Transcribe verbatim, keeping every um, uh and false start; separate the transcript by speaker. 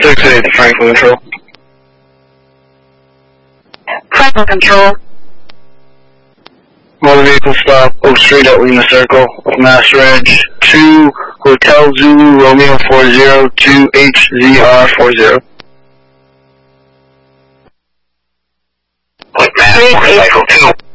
Speaker 1: six eight to Franklin Control.
Speaker 2: Franklin Control.
Speaker 1: Motor vehicle stop, Oak Street at Lima Circle, with Mass Reg two, Hotel Zulu Romeo four zero two H Z R four zero.
Speaker 2: With Mass Motorcycle two.